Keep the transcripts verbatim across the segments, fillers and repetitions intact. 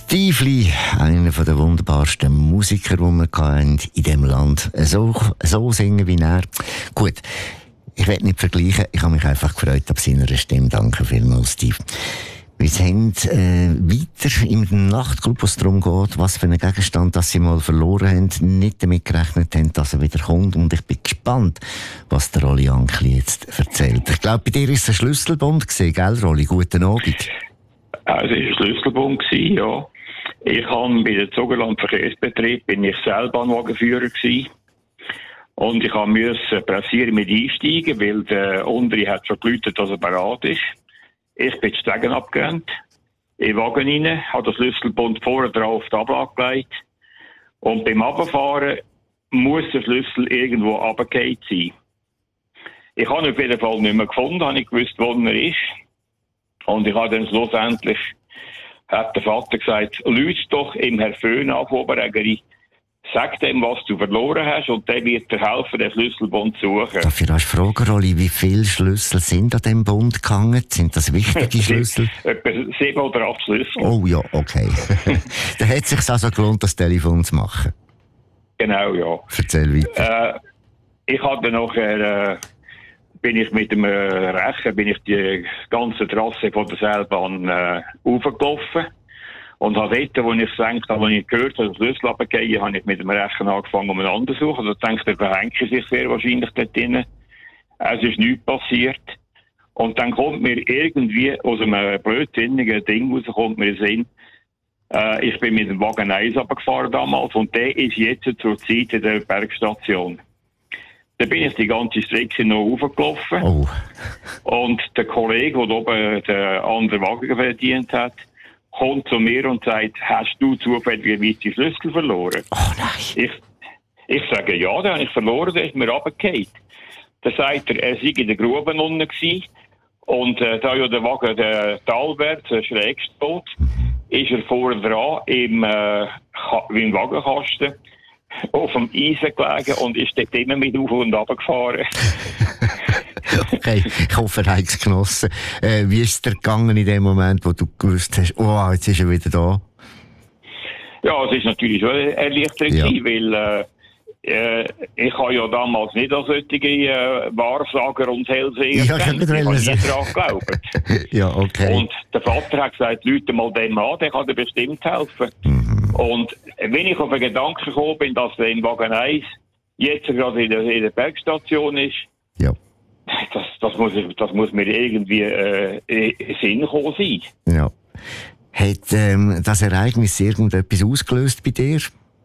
Steve Lee, einer der wunderbarsten Musiker, die wir hatten in diesem Land. So, so singen wie er. Gut, ich will nicht vergleichen, ich habe mich einfach gefreut ab seiner Stimme. Danke vielmals, Steve. Wir sind äh, weiter im Nachtclub, wo es darum geht, was für einen Gegenstand das sie mal verloren haben, nicht damit gerechnet haben, dass er wieder kommt. Und ich bin gespannt, was der Rolli Ankli jetzt erzählt. Ich glaube, bei dir war es ein Schlüsselbund gewesen, gell, Rolli? Guten Abend. Also, es war ein Schlüsselbund, ja. Ich habe bei der Zogerland Verkehrsbetrieb bin ich selber Anwagenführer gewesen. Und ich musste pressieren mit einsteigen, weil der untere hat schon geläutet, dass er bereit ist. Ich bin die Stegen abgerannt, in den Wagen rein, habe den Schlüsselbund vorne drauf auf die Ablage gelegt. Und beim Abfahren muss der Schlüssel irgendwo runtergefallen sein. Ich habe ihn auf jeden Fall nicht mehr gefunden, habe nicht gewusst, wo er ist. Und ich habe dann schlussendlich, hat der Vater gesagt, lüt doch im Herrn Föhn an, Oberägeri, sag dem, was du verloren hast, und der wird dir helfen, den Schlüsselbund zu suchen. Darf ich erst fragen, Rolli, wie viele Schlüssel sind an diesem Bund gehangen? Sind das wichtige Schlüssel? Etwa sieben oder acht Schlüssel. Oh ja, okay. Dann hat es sich also gelohnt, das Telefon zu machen. Genau, ja. Erzähl weiter. Äh, ich hatte nachher, äh, bin ich mit dem äh, Rechen, bin ich die ganze Trasse von der Seilbahn äh, hochgelaufen. Und habe dort, wo ich gedacht habe, als ich gehört habe, dass der Schlüssel runtergehen, habe ich mit dem Rechen angefangen, umeinander zu suchen. Also denke, der verhängt sich sehr wahrscheinlich dort drin. Es ist nichts passiert. Und dann kommt mir irgendwie aus einem blödsinnigen Ding raus, kommt mir Sinn, äh, ich bin mit dem Wagen eins runtergefahren damals, und der ist jetzt zur Zeit in der Bergstation. Da bin ich die ganze Strecke noch hochgelaufen. Oh. Und der Kollege, der oben den anderen Wagen verdient hat, kommt zu mir und sagt, hast du zufällig die Schlüssel verloren? Oh nein. Ich, ich sage, ja, den habe ich verloren, der ist mir runtergefallen. Dann sagt er, er sei in der Grube unten gewesen. Und äh, da ja der Wagen, der Talwert, der schräg steht, ist er vorne dran im, äh, im Wagenkasten auf dem Eisen gelegen und ist dort immer mit auf und runter gefahren. Okay, ich hoffe, er hat es genossen. Äh, wie ist es dir gegangen in dem Moment, wo du gewusst hast, oh, jetzt ist er wieder da? Ja, es ist natürlich schon erleichternd, ja. Weil äh, äh, ich habe ja damals nicht an solche äh, Wahrsager und Hellseher ja, gedacht. Ich habe nie daran geglaubt. Ja, okay. Und der Vater hat gesagt, Leute mal dem an, der kann dir bestimmt helfen. Mhm. Und wenn ich auf den Gedanken gekommen bin, dass der in Wagen eins jetzt gerade in der, in der Bergstation ist, ja. Das, das, muss, das muss mir irgendwie äh, in Sinn gekommen sein. Ja. Hat ähm, das Ereignis irgendetwas ausgelöst bei dir?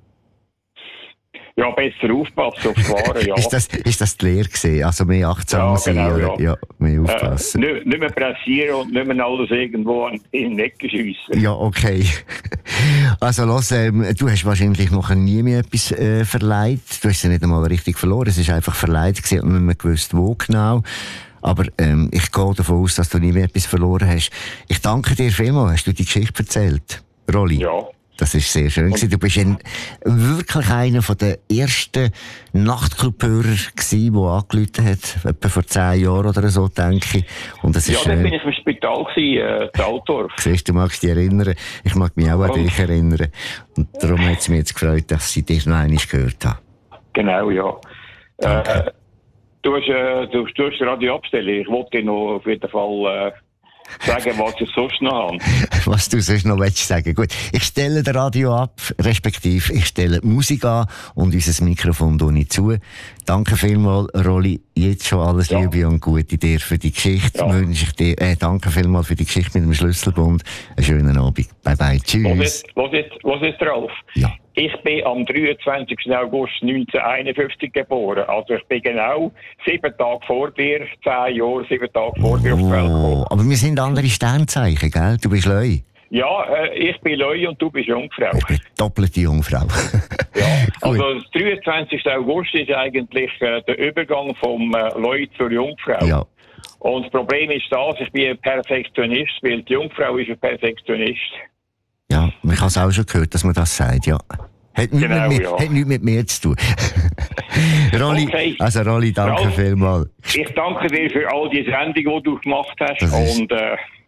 Ja, besser aufpassen aufs Fahren, ja. ist, das, ist das die Lehre gewesen? Also mehr achtsam ja, sein, genau, oder? Ja. Ja, mehr aufpassen. Äh, nicht, nicht mehr pressieren und nicht mehr alles irgendwo in den Ecken schiessen. Ja, okay. Also los, ähm, du hast wahrscheinlich noch nie mehr etwas äh, verleiht. Du hast es nicht einmal richtig verloren. Es ist einfach verleiht gewesen und nicht mehr gewusst, wo genau. Aber ähm, ich gehe davon aus, dass du nie mehr etwas verloren hast. Ich danke dir vielmals. Hast du die Geschichte erzählt, Rolli? Ja. Das ist sehr schön gewesen. Du bist ein, wirklich einer der ersten Nachtclubhörer gewesen, der angerufen hat, etwa vor zehn Jahren oder so, denke ich. Und das ja, ist, dann äh, bin ich im Spital gewesen, äh, in Altdorf. Siehst du, magst dich erinnern. Ich mag mich auch an dich erinnern. Und darum hat es mich jetzt gefreut, dass ich dich noch einmal gehört habe. Genau, ja. Äh, du hast, äh, du, du hast Radio abstellen. Ich wollte dir noch auf jeden Fall, äh, sagen, was ich sonst noch habe. Was du sonst noch willst sagen. Gut, ich stelle das Radio ab, respektive ich stelle die Musik an und unser Mikrofon tue ich zu. Danke vielmals, Rolli. Jetzt schon alles ja. Liebe und Gute dir für die Geschichte. Ja. Wünsche ich dir, äh, danke vielmals für die Geschichte mit dem Schlüsselbund. Einen schönen Abend. Bye bye. Tschüss. Was ist, was ist, was ist drauf? Ja. Ich bin am dreiundzwanzigsten August neunzehnhunderteinundfünfzig geboren. Also ich bin genau sieben Tage vor dir, zehn Jahre, sieben Tage vor dir oh, auf die Welt gekommen. Aber wir sind andere Sternzeichen, gell? Du bist Leu. Ja, äh, ich bin Leu und du bist Jungfrau. Ich bin doppelte Jungfrau. Ja, also der dreiundzwanzigsten August ist eigentlich äh, der Übergang vom äh, Leu zur Jungfrau. Ja. Und das Problem ist das, ich bin ein Perfektionist, weil die Jungfrau ist ein Perfektionist. Ja, ich habe es auch schon gehört, dass man das sagt, ja. Hat nichts, genau, mit, mir, ja. hat nichts mit mir zu tun. Rolli, okay. Also Rolli, danke Ralf, vielmals. Ich danke dir für all die Sendungen, die du gemacht hast. Das ist, und äh,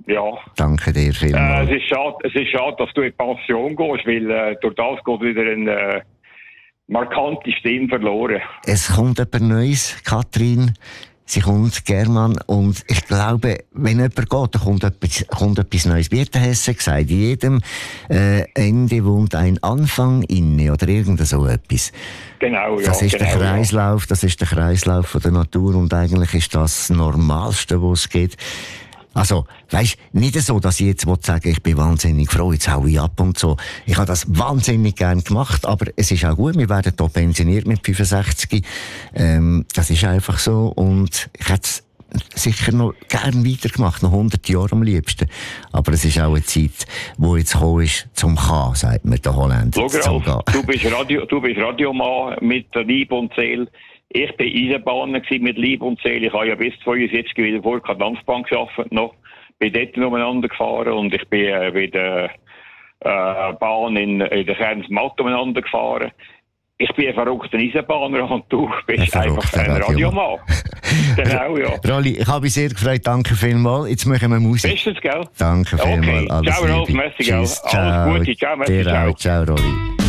ja. Danke dir vielmals. Äh, es, ist schade, es ist schade, dass du in Pension gehst, weil äh, durch das geht wieder eine äh, markante Stimme verloren. Es kommt etwas Neues, Katrin. Sie kommt, German, und ich glaube, wenn jemand geht, dann kommt etwas, kommt etwas Neues. Wie hat der Hesse gesagt, in jedem äh, Ende wohnt ein Anfang inne, oder irgend so etwas. Genau, ja. Das ist genau, der Kreislauf, ja. das ist der Kreislauf von der Natur, und eigentlich ist das das Normalste, was es geht. Also, weisst, nicht so, dass ich jetzt sagen will, ich bin wahnsinnig froh, jetzt hau ich ab und so. Ich habe das wahnsinnig gern gemacht, aber es ist auch gut, wir werden hier pensioniert mit fünfundsechzig. Ähm, das ist einfach so, und ich hätte es sicher noch gern weitergemacht, noch hundert Jahre am liebsten. Aber es ist auch eine Zeit, wo jetzt gekommen ist zum K, sagt man der Holländer. Schau, Ralf, du bist Radio, du bist Radiomann mit Lieb und Seele. Ich war Eisenbahner mit Lieb und Seele. Ich habe ja bis zweiundsiebzig wieder vor der Dampfbahn gearbeitet noch. Bin dort umeinander gefahren und ich bin äh, bei der äh, Bahn in, in der Kernsmatt umeinander gefahren. Ich bin ein verrückter Eisenbahner und du bist ein einfach ein Radiomann. Genau, ja. Rolli, ich habe mich sehr gefreut. Danke vielmals. Jetzt machen wir Musik. Bestens, gell? Danke vielmals. Okay. Alles Ciao, Rolf. Merci, gell? Tschüss, ciao. Alles Gute. Ciao, merci, Dir ciao. auch. Ciao, Rolli.